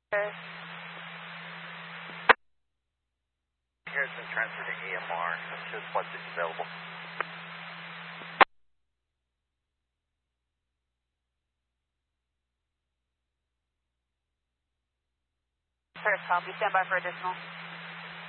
Here's been transferred to AMR. That's just what's available. First copy, stand by for additional.